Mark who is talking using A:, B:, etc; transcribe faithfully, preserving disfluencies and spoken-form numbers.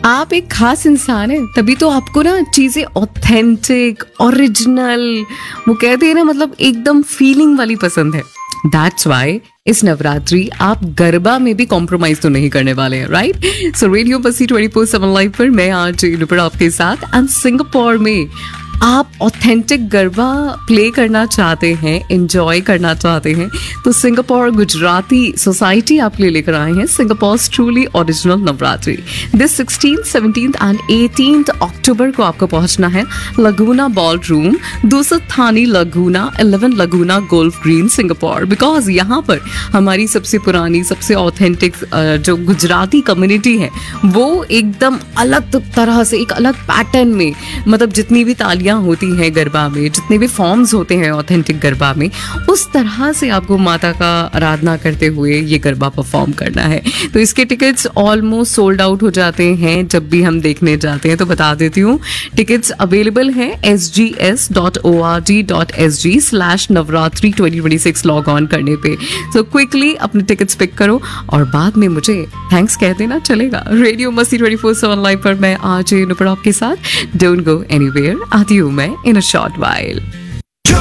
A: आप एक खास इंसान हैं, तभी तो आपको ना चीजें ऑथेंटिक, ओरिजिनल, वो कहते हैं ना, मतलब एकदम फीलिंग वाली पसंद है। दैट्स वाई इस नवरात्रि आप गरबा में भी कॉम्प्रोमाइज तो नहीं करने वाले हैं, राइट? सो radio Bassi twenty four seven live पर मैं आज नुपुर आपके साथ। एंड सिंगापुर में आप ऑथेंटिक गरबा प्ले करना चाहते हैं, एंजॉय करना चाहते हैं, तो सिंगापुर गुजराती सोसाइटी आपके लिए लेकर आए हैं Singapore truly original Navratri. This sixteen, seventeen and eighteen October को आपको पहुंचना है लगूना बॉल रूम, दूसरा थानी लगूना, eleven लगूना golf green Singapore. Because यहाँ पर हमारी सबसे पुरानी, सबसे ऑथेंटिक जो गुजराती कम्युनिटी है वो एकदम अलग तरह से, एक अलग पैटर्न में, मतलब जितनी भी तालियां होती हैं गरबा में, जितने भी फॉर्म्स होते हैं ऑथेंटिक गरबा में, उस तरह से आपको माता का आराधना करते हुए ये गरबा परफॉर्म करना है। तो इसके टिकट्स ऑलमोस्ट सोल्ड आउट हो जाते हैं जब भी हम देखने जाते हैं। तो बता देती हूँ, टिकट्स अवेलेबल हैं S G S dot O R G dot S G slash Navratri twenty twenty six log on करने पे। तो क्विकली अपने टिकट्स पिक करो और बाद में मुझे थैंक्स कह देना चलेगा। रेडियो मस्ती ट्वेंटी फोर सेवन लाइव पर मैं आज नुपुर आपके साथ। डोंट गो एनीवेयर, आती हूँ मैं इन अ शॉर्ट वाइल।